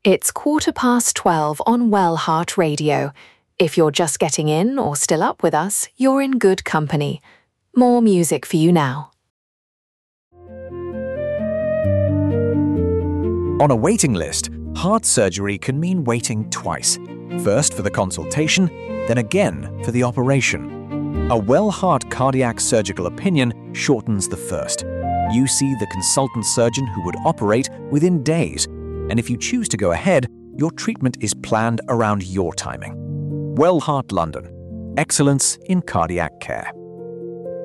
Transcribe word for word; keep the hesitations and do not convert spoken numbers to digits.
It's quarter past twelve on Well Heart Radio. If you're just getting in or still up with us, you're in good company. More music for you now. On a waiting list, heart surgery can mean waiting twice. First for the consultation, then again for the operation. A Well Heart cardiac surgical opinion shortens the first. You see the consultant surgeon who would operate within days, and if you choose to go ahead, your treatment is planned around your timing. Well Heart London. Excellence in cardiac care.